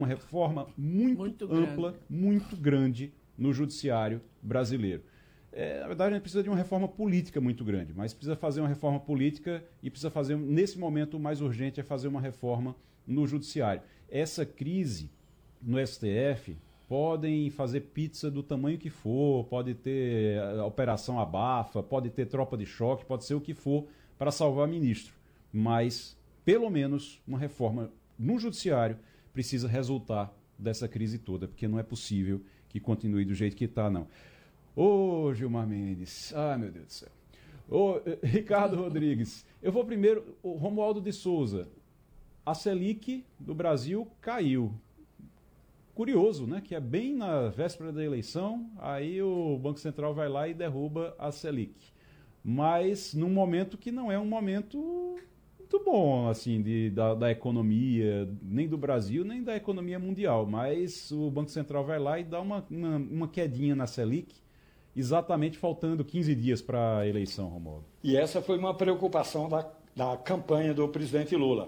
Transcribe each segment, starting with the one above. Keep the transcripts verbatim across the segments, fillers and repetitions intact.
uma reforma muito, muito ampla, grande. muito grande no judiciário brasileiro. É, na verdade, a gente precisa de uma reforma política muito grande, mas precisa fazer uma reforma política e precisa fazer, nesse momento, o mais urgente é fazer uma reforma no judiciário. Essa crise no S T F, podem fazer pizza do tamanho que for, pode ter a operação abafa, pode ter tropa de choque, pode ser o que for para salvar ministro, mas pelo menos uma reforma no judiciário precisa resultar dessa crise toda, porque não é possível que continue do jeito que está, não. Ô, Gilmar Mendes, ai meu Deus do céu. Ô, Ricardo Rodrigues, eu vou primeiro, o Romualdo de Souza, a Selic do Brasil caiu. Curioso, né? Que é bem na véspera da eleição, aí o Banco Central vai lá e derruba a Selic. Mas num momento que não é um momento muito bom, assim, de, da, da economia, nem do Brasil, nem da economia mundial. Mas o Banco Central vai lá e dá uma, uma, uma quedinha na Selic, exatamente faltando quinze dias para a eleição, Romualdo. E essa foi uma preocupação da, da campanha do presidente Lula.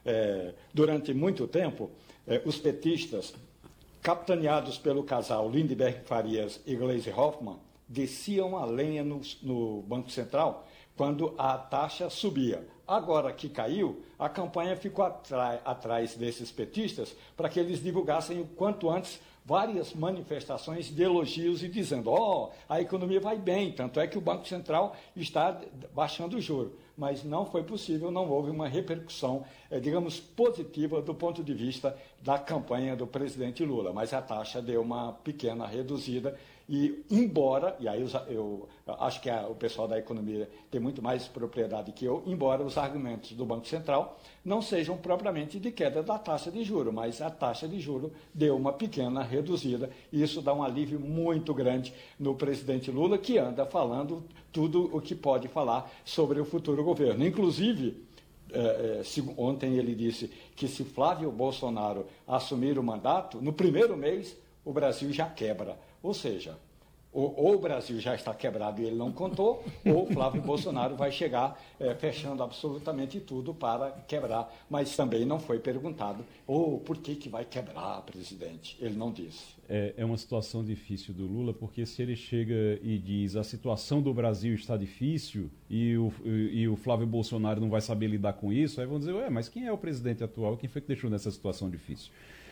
É, durante muito tempo, é, os petistas, capitaneados pelo casal Lindbergh Farias e Gleisi Hoffmann, desciam a lenha no, no Banco Central quando a taxa subia. Agora que caiu, a campanha ficou atrás desses petistas para que eles divulgassem o quanto antes várias manifestações de elogios e dizendo, ó, oh, a economia vai bem, tanto é que o Banco Central está baixando o juro. Mas não foi possível, não houve uma repercussão, eh, digamos, positiva do ponto de vista da campanha do presidente Lula. Mas a taxa deu uma pequena reduzida e, embora, e aí eu, eu acho que a, o pessoal da economia tem muito mais propriedade que eu, embora os argumentos do Banco Central não sejam propriamente de queda da taxa de juro, mas a taxa de juro deu uma pequena reduzida e isso dá um alívio muito grande no presidente Lula, que anda falando tudo o que pode falar sobre o futuro governo. Inclusive, eh, eh, se, ontem ele disse que se Flávio Bolsonaro assumir o mandato, no primeiro mês o Brasil já quebra. Ou seja, ou, ou o Brasil já está quebrado e ele não contou, ou Flávio Bolsonaro vai chegar eh, fechando absolutamente tudo para quebrar. Mas também não foi perguntado, ou oh, por que, que vai quebrar, presidente? Ele não disse. É, é uma situação difícil do Lula, porque se ele chega e diz a situação do Brasil está difícil e o, e, e o Flávio Bolsonaro não vai saber lidar com isso, aí vão dizer, ué, mas quem é o presidente atual? Quem foi que deixou nessa situação difícil?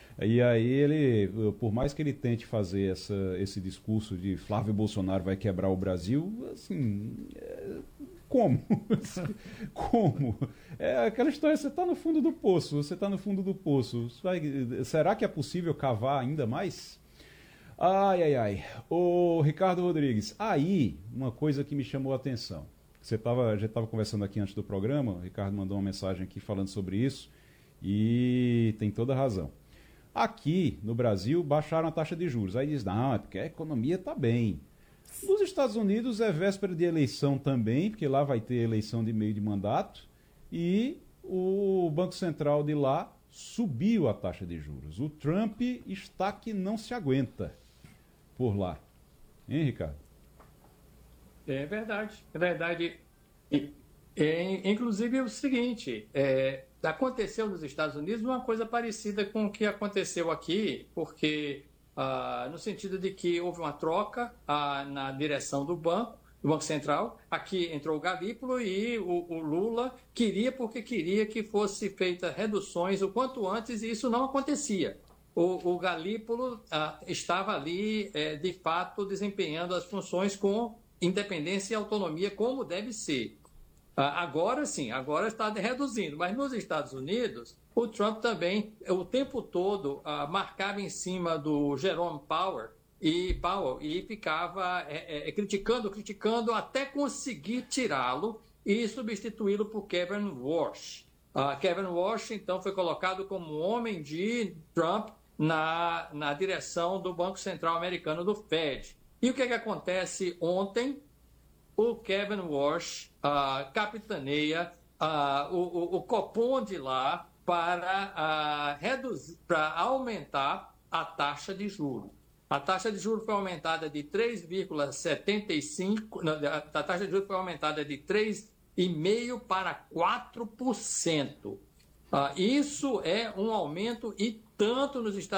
E aí ele, por mais que ele tente fazer essa, esse discurso de Flávio Bolsonaro vai quebrar o Brasil, assim, é, como? Como? É aquela história, você está no fundo do poço, você está no fundo do poço. Vai, será que é possível cavar ainda mais? Ai, ai, ai. Ô, Ricardo Rodrigues, aí uma coisa que me chamou a atenção. Você tava, já estava conversando aqui antes do programa, o Ricardo mandou uma mensagem aqui falando sobre isso e tem toda a razão. Aqui no Brasil baixaram a taxa de juros. Aí diz, não, é porque a economia está bem. Nos Estados Unidos é véspera de eleição também, porque lá vai ter eleição de meio de mandato. E o Banco Central de lá subiu a taxa de juros. O Trump está que não se aguenta por lá. Hein, Ricardo? É verdade. É verdade. É, inclusive é o seguinte... É... Aconteceu nos Estados Unidos uma coisa parecida com o que aconteceu aqui, porque ah, no sentido de que houve uma troca ah, na direção do banco, do Banco Central. Aqui entrou o Galípolo e o, o Lula queria porque queria que fosse feitas reduções o quanto antes e isso não acontecia. O, o Galípolo ah, estava ali, eh, de fato, desempenhando as funções com independência e autonomia como deve ser. Agora sim, agora está reduzindo, mas nos Estados Unidos, o Trump também, o tempo todo, uh, marcava em cima do Jerome Powell e, Powell, e ficava é, é, criticando, criticando, até conseguir tirá-lo e substituí-lo por Kevin Warsh. Uh, Kevin Warsh, então, foi colocado como homem de Trump na, na direção do Banco Central Americano, do Fed. E o que, é que acontece ontem? O Kevin Warsh uh, capitaneia uh, o, o, o Copom de lá para, uh, reduzir, para aumentar a taxa de juros. A taxa de juros foi aumentada de três vírgula setenta e cinco por cento, não, a taxa de juros foi aumentada de três vírgula cinco por cento para quatro por cento. Uh, isso é um aumento e tanto nos Estados